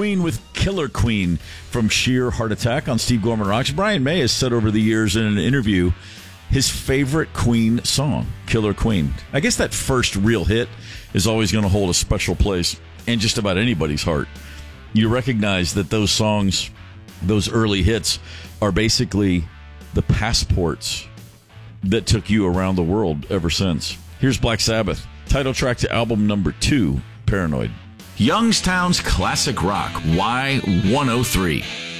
Queen with Killer Queen from Sheer Heart Attack on Steve Gorman Rocks. Brian May has said over the years in an interview his favorite Queen song, Killer Queen. I guess that first real hit is always going to hold a special place in just about anybody's heart. You recognize that those songs, those early hits, are basically the passports that took you around the world ever since. Here's Black Sabbath, title track to album number 2, Paranoid. Youngstown's Classic Rock, Y103.